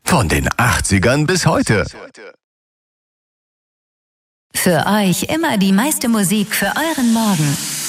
Von den 80ern bis heute. Für euch immer die meiste Musik für euren Morgen.